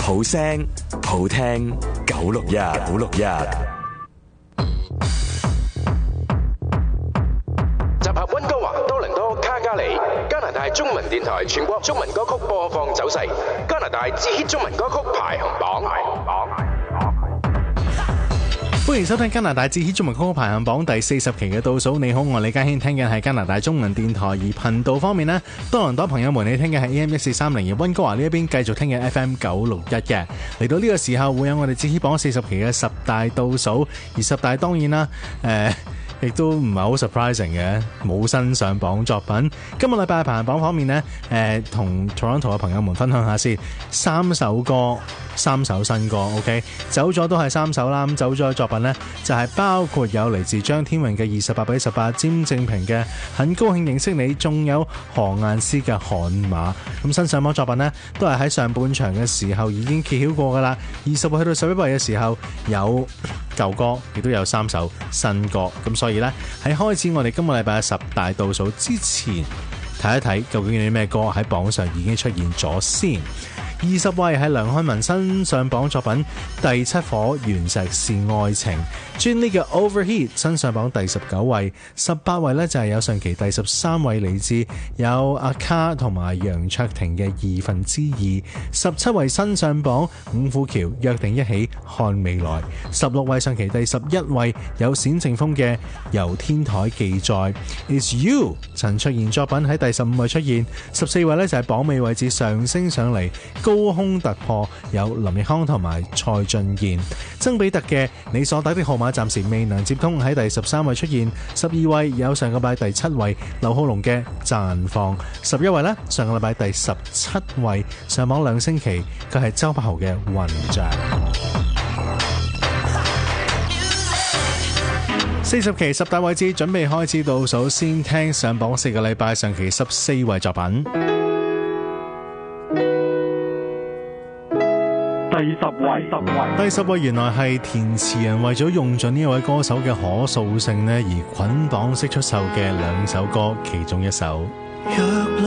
好聲好聽961 集合溫哥華、多倫多、卡加里，加拿大中文電台全國中文歌曲播放走勢，加拿大之 hit 中文歌曲排行榜。 歡迎收聽加拿大之 hit 中文歌曲排行榜第40期嘅倒數。你好，我係李嘉軒，聽緊係加拿大中文電台。而頻道方面呢，多倫多朋友們，你聽嘅係 AM1430，而溫哥華呢一邊繼續聽嘅 FM961嘅。嚟到呢個時候會有我哋之 hit 榜40期嘅10大倒數，而10大當然啦，亦都唔係好 surprising 嘅，冇新上榜作品。今個禮拜嘅排行榜方面呢，同 Toronto 嘅朋友們分享下先，3首歌，3首新歌 ，OK， 走咗都係3首啦。咁走咗嘅作品呢，就係包括有嚟自張天穎嘅28比18，詹正平嘅很高興認識你，仲有何雁詩嘅悍馬。咁新上榜作品呢，都係喺上半場嘅時候已經揭曉過噶啦。20位去到11位嘅時候有舊歌，亦都有3首新歌。咁所以呢，喺開始我哋今個禮拜嘅10大倒數之前，睇一睇究竟有啲咩歌喺榜上已經出現咗先。20位係梁漢文新上榜作品第7顆原石是愛情，專呢嘅 Overheat 新上榜第19位。18位呢，就係有上期第13位嚟自有阿卡同埋楊卓婷嘅2/2。17位新上榜五虎橋約定一起看未來。16位上期第11位有冼靖峰嘅由天台記載。Is You 陳卓賢作品喺第15位出現。14位呢，就係榜尾位置上升上嚟，高空突破有林奕匡同埋蔡俊彥。曾比特嘅你所打的號碼暫時未能接通喺第13位出現。12位有上個禮拜第7位劉浩龍嘅綻放。11位呢，上個禮拜第17位上榜2星期，佢係周柏豪嘅雲像。40期10大位置準備開始倒數，先聽上榜4個禮拜上期14位作品。第10位原來係填詞人為咗用盡呢位歌手嘅可塑性呢，而捆綁式出售嘅2首歌其中一首。